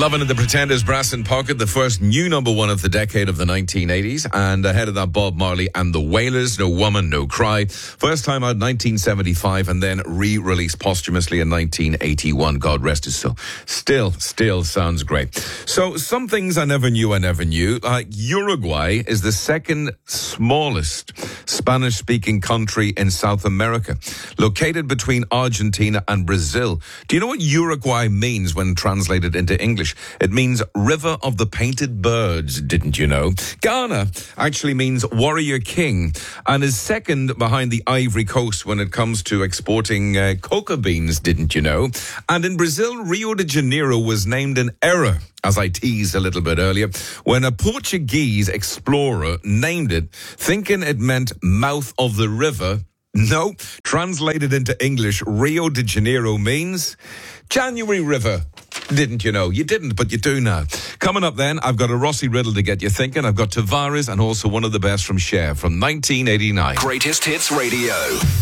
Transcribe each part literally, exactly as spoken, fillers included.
Loving the Pretenders, Brass in Pocket, the first new number one of the decade of the nineteen eighties. And ahead of that, Bob Marley and the Wailers, No Woman, No Cry. First time out nineteen seventy-five and then re-released posthumously in nineteen eighty-one. God rest his soul. Still, still sounds great. So, some things I never knew I never knew. Like Uruguay is the second smallest Spanish-speaking country in South America, located between Argentina and Brazil. Do you know what Uruguay means when translated into English? It means River of the Painted Birds, didn't you know? Ghana actually means Warrior King and is second behind the Ivory Coast when it comes to exporting uh, cocoa beans, didn't you know? And in Brazil, Rio de Janeiro was named in error, as I teased a little bit earlier, when a Portuguese explorer named it, thinking it meant mouth of the river. No, translated into English, Rio de Janeiro means January River. Didn't you know? You didn't, but you do now. Coming up then, I've got a Rossi riddle to get you thinking. I've got Tavares and also one of the best from Cher from nineteen eighty-nine. Greatest Hits Radio.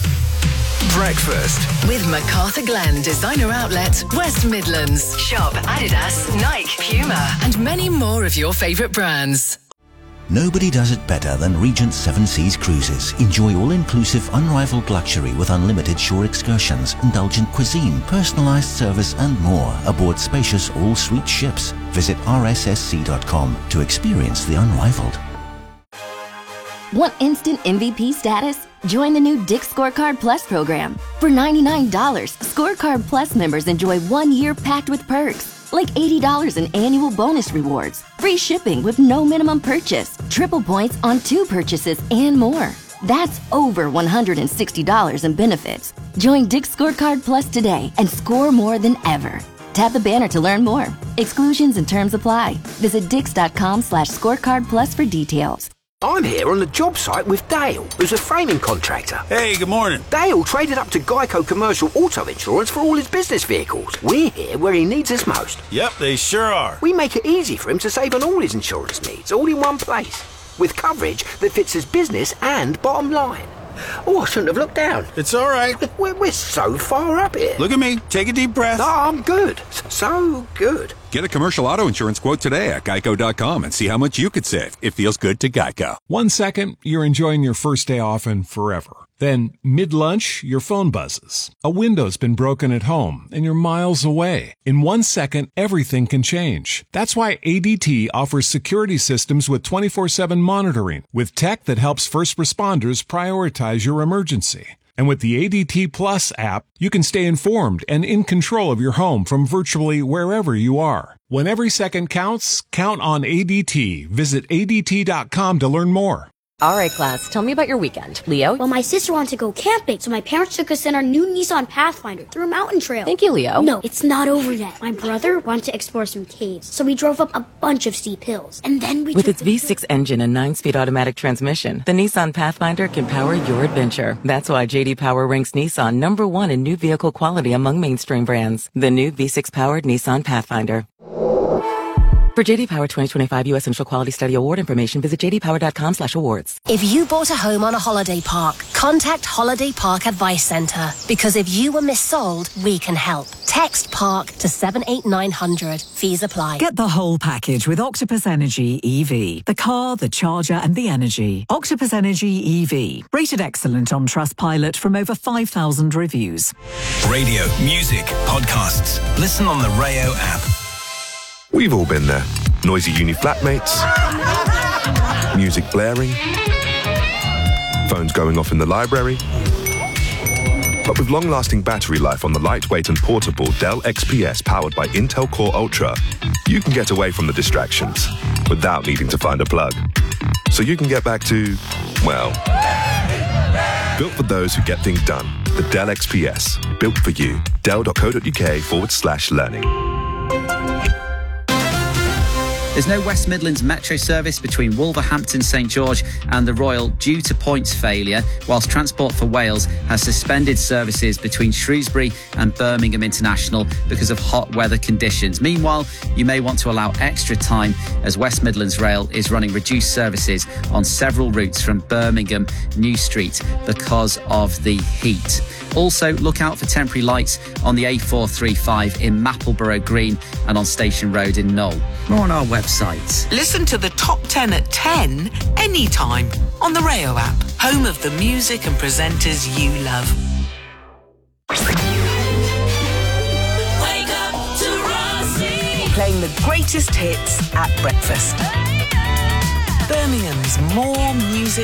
Breakfast with MacArthur Glen Designer Outlet, West Midlands. Shop Adidas, Nike, Puma, and many more of your favourite brands. Nobody does it better than Regent Seven Seas Cruises. Enjoy all-inclusive, unrivaled luxury with unlimited shore excursions, indulgent cuisine, personalised service and more aboard spacious all-suite ships. Visit r s s c dot com to experience the unrivaled. Want instant M V P status? Join the new Dick's Scorecard Plus program. For ninety-nine dollars, Scorecard Plus members enjoy one year packed with perks. Like eighty dollars in annual bonus rewards, free shipping with no minimum purchase, triple points on two purchases, and more. That's over one hundred sixty dollars in benefits. Join Dick's Scorecard Plus today and score more than ever. Tap the banner to learn more. Exclusions and terms apply. Visit dix.com slash scorecard plus for details. I'm here on the job site with Dale, who's a framing contractor. Hey, good morning. Dale traded up to Geico Commercial Auto Insurance for all his business vehicles. We're here where he needs us most. Yep, they sure are. We make it easy for him to save on all his insurance needs, all in one place, with coverage that fits his business and bottom line. Oh, I shouldn't have looked down. It's all right. We're, we're so far up here. Look at me. Take a deep breath. No, I'm good. So good. Get a commercial auto insurance quote today at geico dot com and see how much you could save. It feels good to Geico. One second, you're enjoying your first day off and forever. Then, mid-lunch, your phone buzzes. A window's been broken at home, and you're miles away. In one second, everything can change. That's why A D T offers security systems with twenty-four seven monitoring, with tech that helps first responders prioritize your emergency. And with the A D T Plus app, you can stay informed and in control of your home from virtually wherever you are. When every second counts, count on A D T. Visit A D T dot com to learn more. All right, class, tell me about your weekend. Leo? Well, my sister wanted to go camping, so my parents took us in our new Nissan Pathfinder through a mountain trail. Thank you, Leo. No, it's not over yet. My brother wanted to explore some caves, so we drove up a bunch of steep hills. And then we With its V six engine and nine-speed automatic transmission, the Nissan Pathfinder can power your adventure. That's why J D Power ranks Nissan number one in new vehicle quality among mainstream brands. The new V six-powered Nissan Pathfinder. For J D Power twenty twenty-five U S Central Quality Study Award information, visit j d power dot com slash awards. If you bought a home on a holiday park, contact Holiday Park Advice Centre. Because if you were missold, we can help. Text PARK to seven eight nine hundred. Fees apply. Get the whole package with Octopus Energy E V. The car, the charger and the energy. Octopus Energy E V. Rated excellent on Trustpilot from over five thousand reviews. Radio, music, podcasts. Listen on the Rayo app. We've all been there. Noisy uni flatmates, music blaring, phones going off in the library. But with long-lasting battery life on the lightweight and portable Dell X P S powered by Intel Core Ultra, you can get away from the distractions without needing to find a plug. So you can get back to, well, built for those who get things done. The Dell X P S, built for you. Dell.co.uk forward slash learning. There's no West Midlands Metro service between Wolverhampton St George and the Royal due to points failure, whilst Transport for Wales has suspended services between Shrewsbury and Birmingham International because of hot weather conditions. Meanwhile, you may want to allow extra time as West Midlands Rail is running reduced services on several routes from Birmingham New Street because of the heat. Also, look out for temporary lights on the A four thirty-five in Mappleborough Green and on Station Road in Knoll. More on our website. Listen to the top ten at ten anytime on the Rayo app, home of the music and presenters you love. Wake up to Rossi. Playing the greatest hits at breakfast. Birmingham's More Music